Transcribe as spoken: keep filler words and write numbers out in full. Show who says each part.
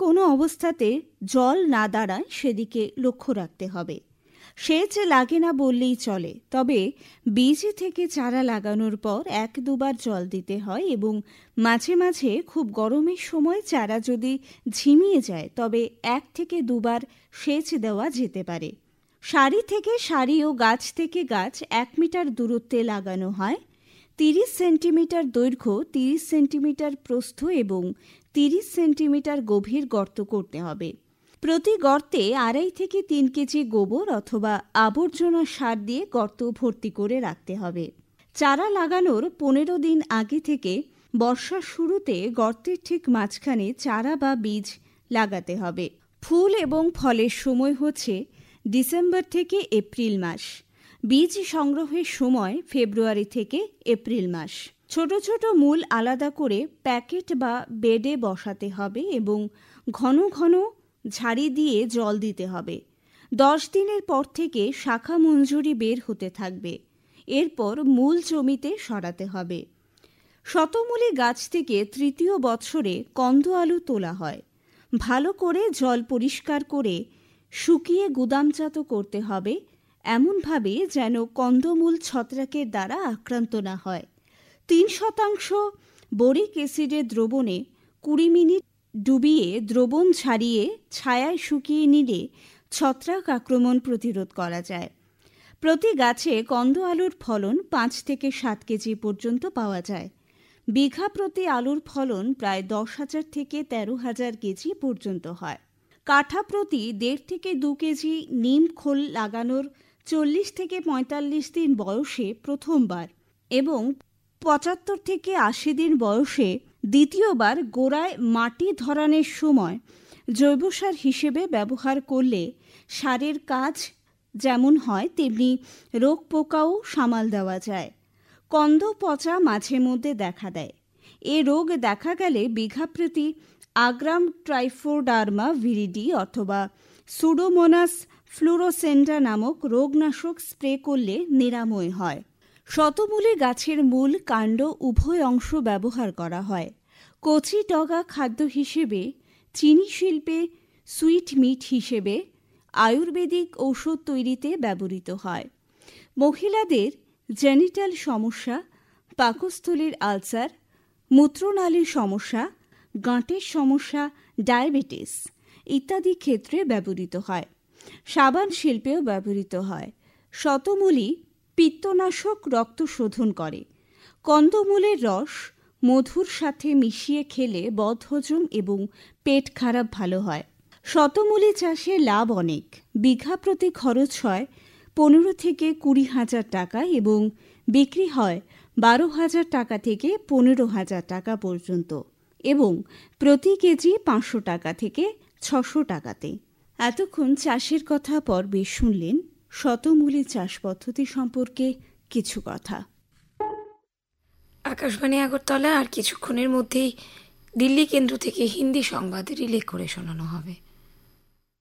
Speaker 1: কোনো অবস্থাতে জল না দাঁড়ায় সেদিকে লক্ষ্য রাখতে হবে। সেচ লাগে না বললেই চলে, তবে বীজ থেকে চারা লাগানোর পর এক দুবার জল দিতে হয় এবং মাঝে মাঝে খুব গরমের সময় চারা যদি ঝিমিয়ে যায় তবে এক থেকে দুবার সেচ দেওয়া যেতে পারে। সারি থেকে সারি ও গাছ থেকে গাছ এক মিটার দূরত্বে লাগানো হয়। তিরিশ সেন্টিমিটার দৈর্ঘ্য, তিরিশ সেন্টিমিটার প্রস্থ এবং তিরিশ সেন্টিমিটার গভীর গর্ত করতে হবে। প্রতি গর্তে আড়াই থেকে তিন কেজি গোবর অথবা আবর্জনা সার দিয়ে গর্ত ভর্তি করে রাখতে হবে। চারা লাগানোর পনেরো দিন আগে থেকে বর্ষার শুরুতে গর্তের ঠিক মাঝখানে চারা বা বীজ লাগাতে হবে। ফুল এবং ফলের সময় হচ্ছে ডিসেম্বর থেকে এপ্রিল মাস। বীজ সংগ্রহের সময় ফেব্রুয়ারি থেকে এপ্রিল মাস। ছোট ছোট মূল আলাদা করে প্যাকেট বা বেডে বসাতে হবে এবং ঘন ঘন ঝাড়ি দিয়ে জল দিতে হবে। দশ দিনের পর থেকে শাখা মঞ্জুরি বের হতে থাকবে। এরপর মূল জমিতে সরাতে হবে। শতমূলী গাছ থেকে তৃতীয় বছরে কন্দ আলু তোলা হয়। ভালো করে জল পরিষ্কার করে শুকিয়ে গুদামজাত করতে হবে, এমনভাবে যেন কন্দমূল ছত্রাকের দ্বারা আক্রান্ত না হয়। তিন শতাংশ বোরিক অ্যাসিডের দ্রবণে কুড়ি মিনিট ডুবিয়ে দ্রবণ ছাড়িয়ে ছায়ায় শুকিয়ে নিলে ছত্রাক আক্রমণ প্রতিরোধ করা যায়। প্রতি গাছে কন্দ আলুর ফলন পাঁচ থেকে সাত কেজি পর্যন্ত পাওয়া যায়। বিঘা প্রতি আলুর ফলন প্রায় দশ হাজার থেকে তেরো হাজার কেজি পর্যন্ত হয়। কাঠা প্রতি দেড় থেকে দু কেজি নিম খোল লাগানোর চল্লিশ থেকে পঁয়তাল্লিশ দিন বয়সে প্রথমবার এবং পঁচাত্তর থেকে আশি দিন বয়সে দ্বিতীয়বার গোড়ায় মাটি ধরানোর সময় জৈব সার হিসেবে ব্যবহার করলে সারের কাজ যেমন হয় তেমনি রোগ পোকাও সামাল দেওয়া যায়। কন্দ পচা মাঝে মধ্যে দেখা দেয়। এ রোগ দেখা গেলে বিঘা প্রতি আগ্রাম ট্রাইফোডার্মা ভিরিডি অথবা সুডোমোনাস ফ্লুরোসেন্টা নামক রোগনাশক স্প্রে করলে নিরাময় হয়। শতমূলী গাছের মূল কাণ্ড উভয় অংশ ব্যবহার করা হয়। কচি ডগা খাদ্য হিসেবে, চিনি শিল্পে সুইট মিট হিসেবে, আয়ুর্বেদিক ঔষধ তৈরিতে ব্যবহৃত হয়। মহিলাদের জেনিটাল সমস্যা, পাকস্থলীর আলসার, মূত্রনালীর সমস্যা, গাঁটের সমস্যা, ডায়াবেটিস ইত্যাদি ক্ষেত্রে ব্যবহৃত হয়। সাবান শিল্পেও ব্যবহৃত হয়। শতমূলী পিত্তনাশক, রক্ত শোধন করে। কন্দমূলের রস মধুর সাথে মিশিয়ে খেলে বদহজম এবং পেট খারাপ ভালো হয়। শতমূলী চাষে লাভ অনেক। বিঘা প্রতি খরচ হয় পনেরো থেকে কুড়ি হাজার টাকা এবং বিক্রি হয় বারো হাজার টাকা থেকে পনেরো হাজার টাকা পর্যন্ত এবং প্রতি কেজি পাঁচশো টাকা থেকে ছশো টাকাতে। এতক্ষণ চাষের কথা পর্বে শুনলেন শতমূলী চাষ পদ্ধতি সম্পর্কে কিছু কথা।
Speaker 2: আকাশবাণী আগরতলা আর কিছুক্ষণের মধ্যেই দিল্লি কেন্দ্র থেকে হিন্দি সংবাদ রিলে করে শোনানো হবে।